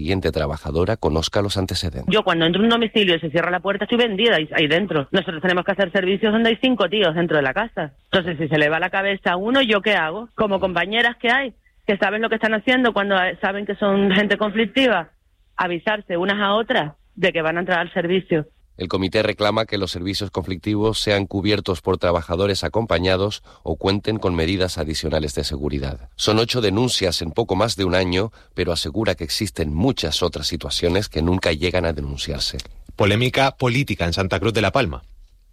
siguiente trabajadora conozca los antecedentes. Yo cuando entro en un domicilio y se cierra la puerta estoy vendida ahí dentro. Nosotros tenemos que hacer servicios donde hay 5 tíos dentro de la casa. Entonces si se le va la cabeza a uno, ¿yo qué hago? Como compañeras que hay, que saben lo que están haciendo cuando saben que son gente conflictiva, avisarse unas a otras de que van a entrar al servicio. El comité reclama que los servicios conflictivos sean cubiertos por trabajadores acompañados o cuenten con medidas adicionales de seguridad. Son 8 denuncias en poco más de un año, pero asegura que existen muchas otras situaciones que nunca llegan a denunciarse. Polémica política en Santa Cruz de la Palma.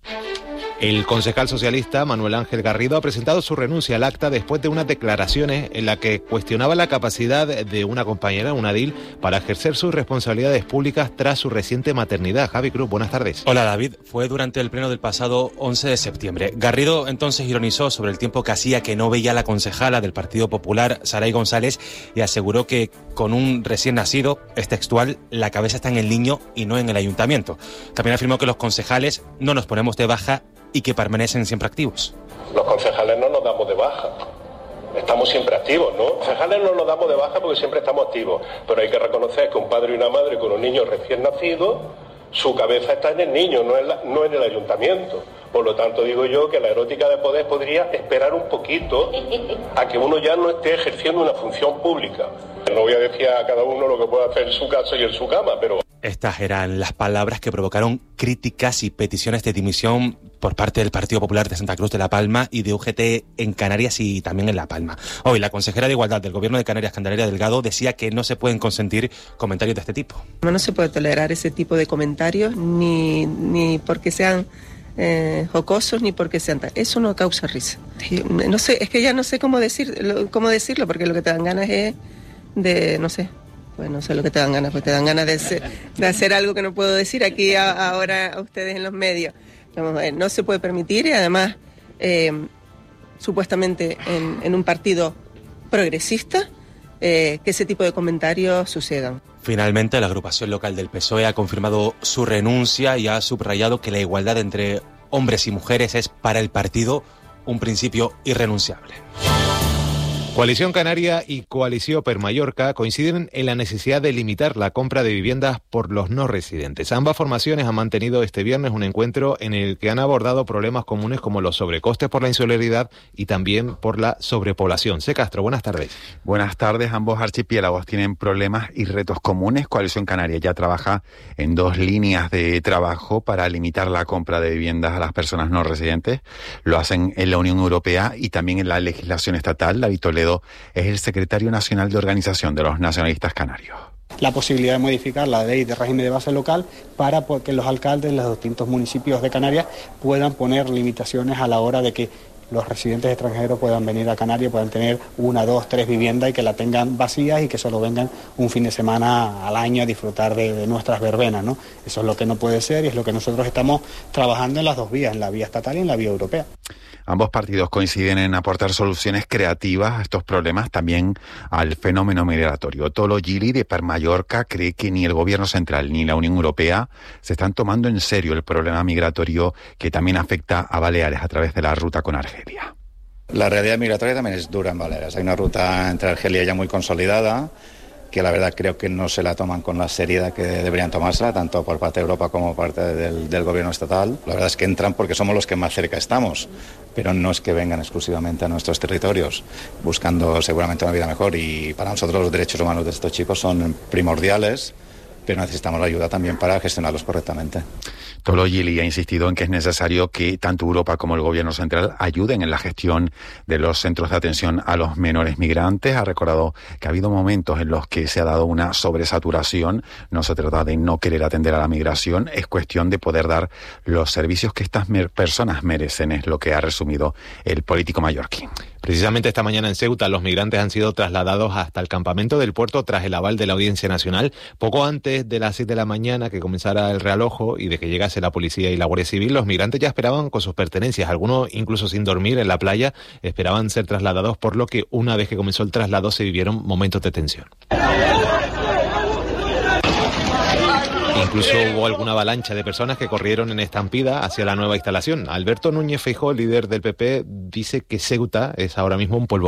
El concejal socialista Manuel Ángel Garrido ha presentado su renuncia al acta después de unas declaraciones en las que cuestionaba la capacidad de una compañera, una edil, para ejercer sus responsabilidades públicas tras su reciente maternidad. Javi Cruz, buenas tardes. Hola David, fue durante el pleno del pasado 11 de septiembre. Garrido entonces ironizó sobre el tiempo que hacía que no veía a la concejala del Partido Popular, Saray González, y aseguró que con un recién nacido, es textual, la cabeza está en el niño y no en el ayuntamiento. También afirmó que los concejales no nos ponemos de baja y que permanecen siempre activos. Los concejales no nos damos de baja, estamos siempre activos, ¿no? Los concejales no nos damos de baja porque siempre estamos activos, pero hay que reconocer que un padre y una madre con un niño recién nacido, su cabeza está en el niño, no en el ayuntamiento. Por lo tanto, digo yo que la erótica de poder podría esperar un poquito a que uno ya no esté ejerciendo una función pública. No voy a decir a cada uno lo que puede hacer en su casa y en su cama, pero... Estas eran las palabras que provocaron críticas y peticiones de dimisión por parte del Partido Popular de Santa Cruz de la Palma y de UGT en Canarias y también en La Palma. Hoy la consejera de Igualdad del Gobierno de Canarias, Candelaria Delgado, decía que no se pueden consentir comentarios de este tipo. No se puede tolerar ese tipo de comentarios ni porque sean jocosos ni porque sean tal. Eso no causa risa. No sé, es que ya no sé cómo decirlo, porque lo que te dan ganas es de, no sé. Pues no sé lo que te dan ganas, pues te dan ganas de hacer algo que no puedo decir aquí ahora a ustedes en los medios. Vamos a ver, no se puede permitir y además, supuestamente en un partido progresista, que ese tipo de comentarios sucedan. Finalmente, la agrupación local del PSOE ha confirmado su renuncia y ha subrayado que la igualdad entre hombres y mujeres es para el partido un principio irrenunciable. Coalición Canaria y Coalició per Mallorca coinciden en la necesidad de limitar la compra de viviendas por los no residentes. Ambas formaciones han mantenido este viernes un encuentro en el que han abordado problemas comunes como los sobrecostes por la insularidad y también por la sobrepoblación. C. Castro, buenas tardes. Buenas tardes. Ambos archipiélagos tienen problemas y retos comunes. Coalición Canaria ya trabaja en 2 líneas de trabajo para limitar la compra de viviendas a las personas no residentes. Lo hacen en la Unión Europea y también en la legislación estatal. David Toledo es el secretario nacional de organización de los nacionalistas canarios. La posibilidad de modificar la ley de régimen de base local para que los alcaldes de los distintos municipios de Canarias puedan poner limitaciones a la hora de que los residentes extranjeros puedan venir a Canarias, puedan tener 1, 2, 3 viviendas y que la tengan vacías y que solo vengan un fin de semana al año a disfrutar de nuestras verbenas, ¿no? Eso es lo que no puede ser y es lo que nosotros estamos trabajando en las 2 vías, en la vía estatal y en la vía europea. Ambos partidos coinciden en aportar soluciones creativas a estos problemas, también al fenómeno migratorio. Tolo Gili de Per Mallorca cree que ni el Gobierno central ni la Unión Europea se están tomando en serio el problema migratorio que también afecta a Baleares a través de la ruta con Argelia. La realidad migratoria también es dura en Baleares. Hay una ruta entre Argelia ya muy consolidada, que la verdad creo que no se la toman con la seriedad que deberían tomársela, tanto por parte de Europa como por parte del gobierno estatal. La verdad es que entran porque somos los que más cerca estamos, pero no es que vengan exclusivamente a nuestros territorios, buscando seguramente una vida mejor. Y para nosotros los derechos humanos de estos chicos son primordiales, pero necesitamos la ayuda también para gestionarlos correctamente. Tolo Gili ha insistido en que es necesario que tanto Europa como el Gobierno central ayuden en la gestión de los centros de atención a los menores migrantes. Ha recordado que ha habido momentos en los que se ha dado una sobresaturación. No se trata de no querer atender a la migración, es cuestión de poder dar los servicios que estas personas merecen, es lo que ha resumido el político mallorquín. Precisamente esta mañana en Ceuta los migrantes han sido trasladados hasta el campamento del puerto tras el aval de la Audiencia Nacional. Poco antes de las 6 de la mañana que comenzara el realojo y de que llegase la policía y la Guardia Civil, los migrantes ya esperaban con sus pertenencias. Algunos, incluso sin dormir en la playa, esperaban ser trasladados, por lo que una vez que comenzó el traslado se vivieron momentos de tensión. Incluso hubo alguna avalancha de personas que corrieron en estampida hacia la nueva instalación. Alberto Núñez Feijóo, líder del PP, dice que Ceuta es ahora mismo un polvorín.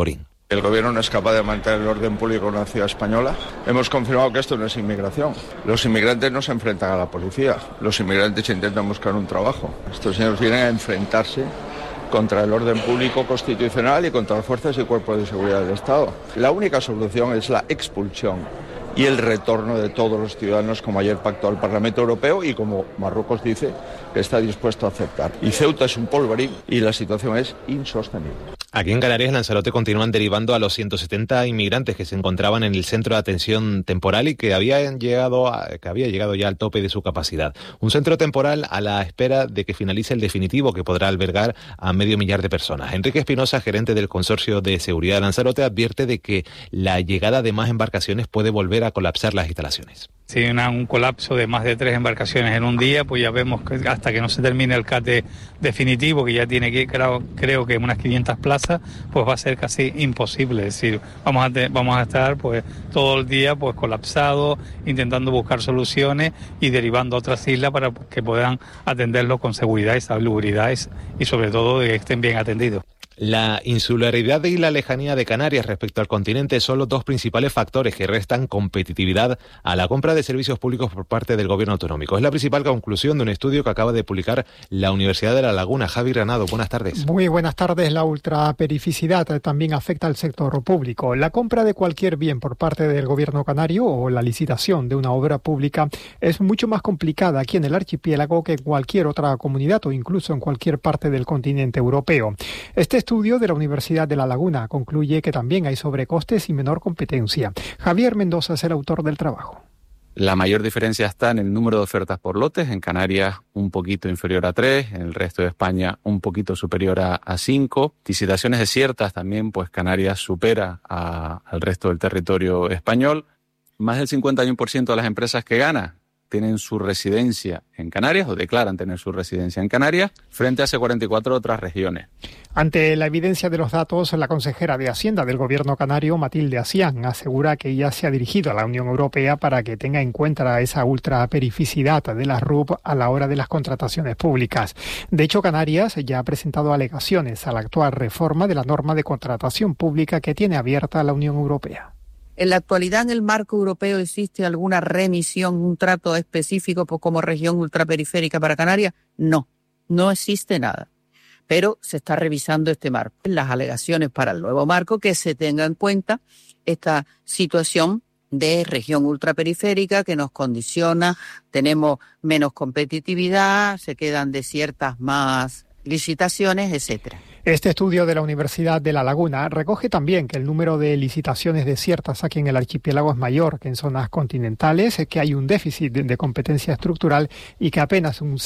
El gobierno no es capaz de mantener el orden público en una ciudad española. Hemos confirmado que esto no es inmigración. Los inmigrantes no se enfrentan a la policía. Los inmigrantes intentan buscar un trabajo. Estos señores vienen a enfrentarse contra el orden público constitucional y contra las fuerzas y cuerpos de seguridad del Estado. La única solución es la expulsión y el retorno de todos los ciudadanos, como ayer pactó el Parlamento Europeo y como Marruecos dice que está dispuesto a aceptar. Y Ceuta es un polvorín y la situación es insostenible. Aquí en Canarias, Lanzarote, continúan derivando a los 170 inmigrantes que se encontraban en el centro de atención temporal y que había llegado ya al tope de su capacidad. Un centro temporal a la espera de que finalice el definitivo, que podrá albergar a 500.000 de personas. Enrique Espinosa, gerente del Consorcio de Seguridad de Lanzarote, advierte de que la llegada de más embarcaciones puede volver a colapsar las instalaciones. Si hay un colapso de más de 3 embarcaciones en un día, pues ya vemos que hasta que no se termine el CATE definitivo, que ya tiene que creo que unas 500 plazas, pues va a ser casi imposible. Es decir, vamos a estar pues todo el día pues colapsados, intentando buscar soluciones y derivando a otras islas para que puedan atenderlo con seguridad y salubridad y sobre todo de que estén bien atendidos. La insularidad y la lejanía de Canarias respecto al continente son los dos principales factores que restan competitividad a la compra de servicios públicos por parte del gobierno autonómico. Es la principal conclusión de un estudio que acaba de publicar la Universidad de La Laguna. Javi Granado, buenas tardes. Muy buenas tardes. La ultraperificidad también afecta al sector público. La compra de cualquier bien por parte del gobierno canario o la licitación de una obra pública es mucho más complicada aquí en el archipiélago que en cualquier otra comunidad o incluso en cualquier parte del continente europeo. Este estudio de la Universidad de La Laguna concluye que también hay sobrecostes y menor competencia. Javier Mendoza es el autor del trabajo. La mayor diferencia está en el número de ofertas por lotes. En Canarias un poquito inferior a 3, en el resto de España un poquito superior a 5. Licitaciones desiertas también, pues Canarias supera al resto del territorio español. Más del 51% de las empresas que ganan tienen su residencia en Canarias o declaran tener su residencia en Canarias, frente a hace 44 otras regiones. Ante la evidencia de los datos, la consejera de Hacienda del gobierno canario, Matilde Asián, asegura que ya se ha dirigido a la Unión Europea para que tenga en cuenta esa ultraperificidad de las RUP a la hora de las contrataciones públicas. De hecho, Canarias ya ha presentado alegaciones a la actual reforma de la norma de contratación pública que tiene abierta la Unión Europea. ¿En la actualidad en el marco europeo existe alguna remisión, un trato específico como región ultraperiférica para Canarias? No, no existe nada. Pero se está revisando este marco. Las alegaciones para el nuevo marco, que se tenga en cuenta esta situación de región ultraperiférica que nos condiciona, tenemos menos competitividad, se quedan desiertas más licitaciones, etcétera. Este estudio de la Universidad de La Laguna recoge también que el número de licitaciones desiertas aquí en el archipiélago es mayor que en zonas continentales, que hay un déficit de competencia estructural y que apenas un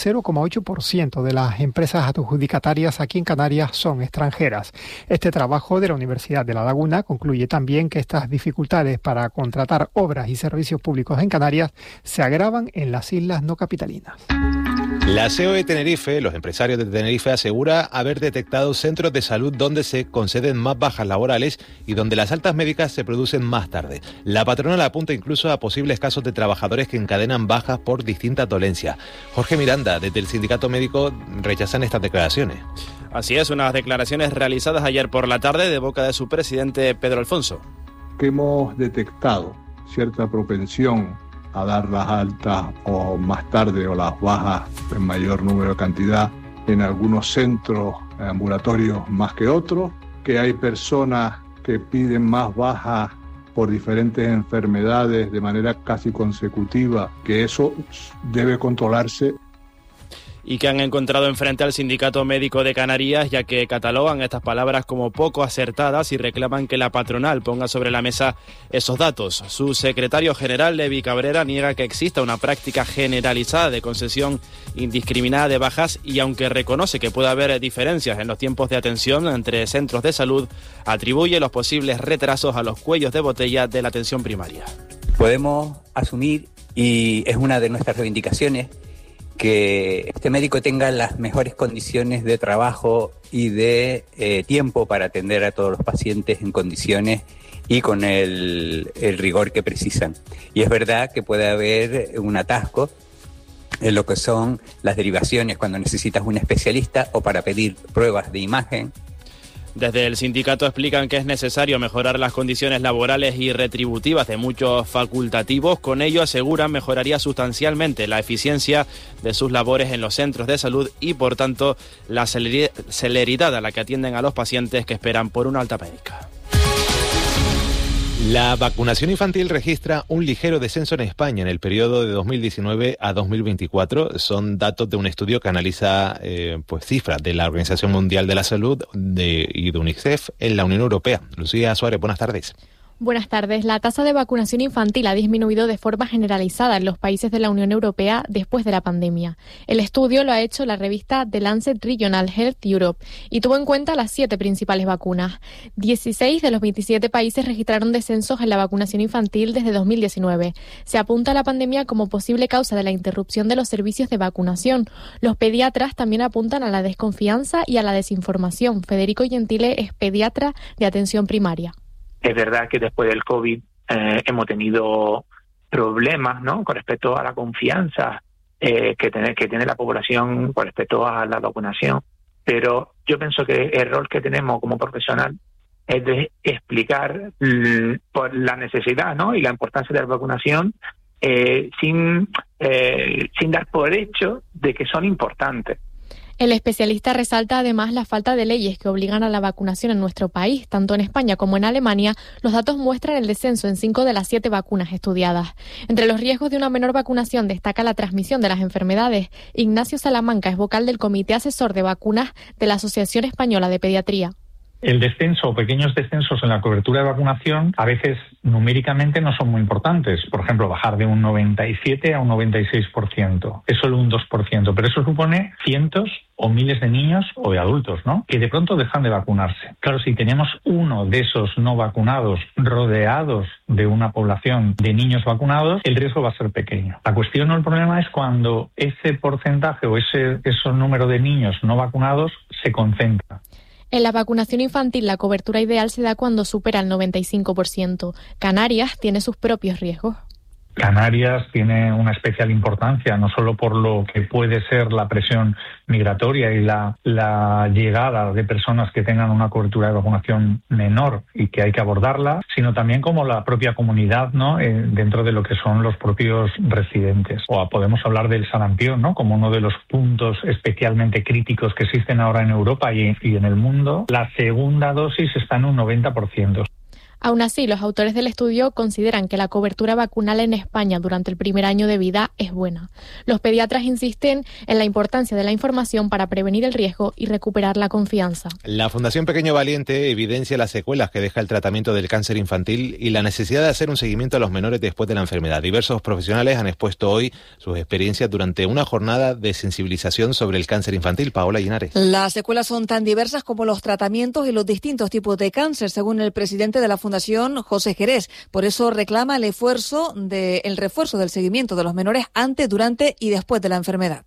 0,8% de las empresas adjudicatarias aquí en Canarias son extranjeras. Este trabajo de la Universidad de La Laguna concluye también que estas dificultades para contratar obras y servicios públicos en Canarias se agravan en las islas no capitalinas. La CEO de Tenerife, los empresarios de Tenerife, asegura haber detectado centros de salud donde se conceden más bajas laborales y donde las altas médicas se producen más tarde. La patronal apunta incluso a posibles casos de trabajadores que encadenan bajas por distintas dolencias. Jorge Miranda, desde el sindicato médico, rechazan estas declaraciones. Así es, unas declaraciones realizadas ayer por la tarde de boca de su presidente Pedro Alfonso. Que hemos detectado cierta propensión a dar las altas o más tarde o las bajas en mayor número de cantidad en algunos centros ambulatorios más que otros, que hay personas que piden más bajas por diferentes enfermedades de manera casi consecutiva, que eso debe controlarse. Y que han encontrado enfrente al Sindicato Médico de Canarias, ya que catalogan estas palabras como poco acertadas y reclaman que la patronal ponga sobre la mesa esos datos. Su secretario general, Levi Cabrera, niega que exista una práctica generalizada de concesión indiscriminada de bajas y, aunque reconoce que puede haber diferencias en los tiempos de atención entre centros de salud, atribuye los posibles retrasos a los cuellos de botella de la atención primaria. Podemos asumir, y es una de nuestras reivindicaciones, que este médico tenga las mejores condiciones de trabajo y de tiempo para atender a todos los pacientes en condiciones y con el rigor que precisan. Y es verdad que puede haber un atasco en lo que son las derivaciones cuando necesitas un especialista o para pedir pruebas de imagen. Desde el sindicato explican que es necesario mejorar las condiciones laborales y retributivas de muchos facultativos. Con ello, aseguran, mejoraría sustancialmente la eficiencia de sus labores en los centros de salud y, por tanto, la celeridad a la que atienden a los pacientes que esperan por una alta médica. La vacunación infantil registra un ligero descenso en España en el periodo de 2019 a 2024. Son datos de un estudio que analiza cifras de la Organización Mundial de la Salud y de UNICEF en la Unión Europea. Lucía Suárez, buenas tardes. Buenas tardes. La tasa de vacunación infantil ha disminuido de forma generalizada en los países de la Unión Europea después de la pandemia. El estudio lo ha hecho la revista The Lancet Regional Health Europe y tuvo en cuenta las 7 principales vacunas. 16 de los 27 países registraron descensos en la vacunación infantil desde 2019. Se apunta a la pandemia como posible causa de la interrupción de los servicios de vacunación. Los pediatras también apuntan a la desconfianza y a la desinformación. Federico Gentile es pediatra de atención primaria. Es verdad que después del COVID hemos tenido problemas, ¿no?, con respecto a la confianza que tiene la población con respecto a la vacunación. Pero yo pienso que el rol que tenemos como profesional es de explicar por la necesidad, ¿no?, y la importancia de la vacunación sin dar por hecho de que son importantes. El especialista resalta además la falta de leyes que obligan a la vacunación en nuestro país. Tanto en España como en Alemania, los datos muestran el descenso en 5 de las 7 vacunas estudiadas. Entre los riesgos de una menor vacunación destaca la transmisión de las enfermedades. Ignacio Salamanca es vocal del Comité Asesor de Vacunas de la Asociación Española de Pediatría. El descenso o pequeños descensos en la cobertura de vacunación a veces numéricamente no son muy importantes. Por ejemplo, bajar de un 97 a un 96%. Es solo un 2%, pero eso supone cientos o miles de niños o de adultos, ¿no?, que de pronto dejan de vacunarse. Claro, si tenemos uno de esos no vacunados rodeados de una población de niños vacunados, el riesgo va a ser pequeño. La cuestión o el problema es cuando ese porcentaje o ese número de niños no vacunados se concentra. En la vacunación infantil, la cobertura ideal se da cuando supera el 95%. Canarias tiene sus propios riesgos. Canarias tiene una especial importancia, no solo por lo que puede ser la presión migratoria y la llegada de personas que tengan una cobertura de vacunación menor y que hay que abordarla, sino también como la propia comunidad, ¿no?, dentro de lo que son los propios residentes. O podemos hablar del sarampión, ¿no?, como uno de los puntos especialmente críticos que existen ahora en Europa y en el mundo. La segunda dosis está en un 90%. Aún así, los autores del estudio consideran que la cobertura vacunal en España durante el primer año de vida es buena. Los pediatras insisten en la importancia de la información para prevenir el riesgo y recuperar la confianza. La Fundación Pequeño Valiente evidencia las secuelas que deja el tratamiento del cáncer infantil y la necesidad de hacer un seguimiento a los menores después de la enfermedad. Diversos profesionales han expuesto hoy sus experiencias durante una jornada de sensibilización sobre el cáncer infantil. Paola Linares. Las secuelas son tan diversas como los tratamientos y los distintos tipos de cáncer, según el presidente de la Fundación, José Jerez. Por eso reclama el refuerzo del seguimiento de los menores antes, durante y después de la enfermedad.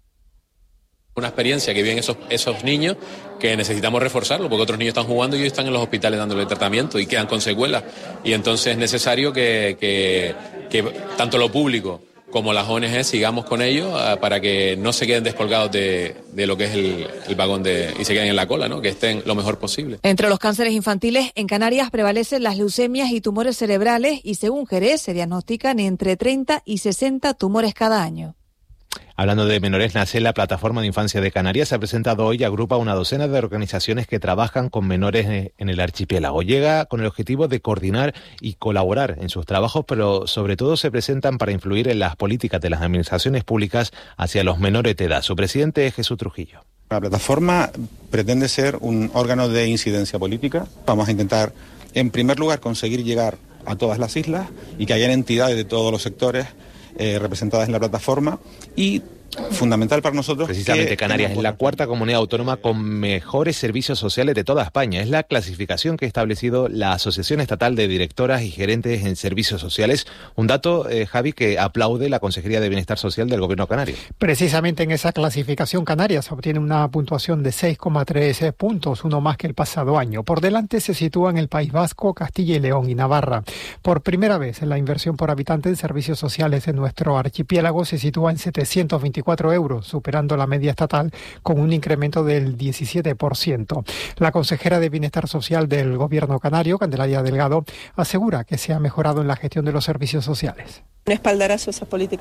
Una experiencia que viven esos niños que necesitamos reforzarlo, porque otros niños están jugando y ellos están en los hospitales dándole tratamiento y quedan con secuelas. Y entonces es necesario que tanto lo público como las ONG sigamos con ellos para que no se queden descolgados de lo que es el vagón y se queden en la cola, ¿no?, que estén lo mejor posible. Entre los cánceres infantiles, en Canarias prevalecen las leucemias y tumores cerebrales y, según Jerez, se diagnostican entre 30 y 60 tumores cada año. Hablando de menores, nace la Plataforma de Infancia de Canarias. Se ha presentado hoy y agrupa una docena de organizaciones que trabajan con menores en el archipiélago. Llega con el objetivo de coordinar y colaborar en sus trabajos, pero sobre todo se presentan para influir en las políticas de las administraciones públicas hacia los menores de edad. Su presidente es Jesús Trujillo. La plataforma pretende ser un órgano de incidencia política. Vamos a intentar, en primer lugar, conseguir llegar a todas las islas y que hayan entidades de todos los sectores representadas en la plataforma y fundamental para nosotros. Precisamente Canarias es la cuarta comunidad autónoma con mejores servicios sociales de toda España. Es la clasificación que ha establecido la Asociación Estatal de Directoras y Gerentes en Servicios Sociales. Un dato, Javi, que aplaude la Consejería de Bienestar Social del Gobierno canario. Precisamente en esa clasificación Canarias obtiene una puntuación de 6,3 puntos, uno más que el pasado año. Por delante se sitúan el País Vasco, Castilla y León y Navarra. Por primera vez la inversión por habitante en servicios sociales en nuestro archipiélago se sitúa en 724 24 euros, superando la media estatal con un incremento del 17%. La consejera de Bienestar Social del Gobierno canario, Candelaria Delgado, asegura que se ha mejorado en la gestión de los servicios sociales. Un espaldarazo a esas políticas